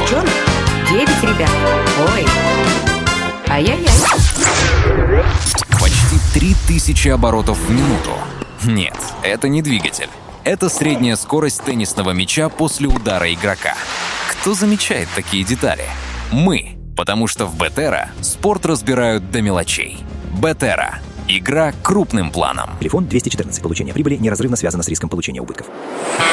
девчонок? 9, ребят. Ой. Ай-яй-яй. Почти 3000 оборотов в минуту. Нет, это не двигатель. Это средняя скорость теннисного мяча после удара игрока. Кто замечает такие детали? Мы, потому что в Бетера спорт разбирают до мелочей. Бетера. Игра крупным планом. Телефон 214. Получение прибыли неразрывно связано с риском получения убытков.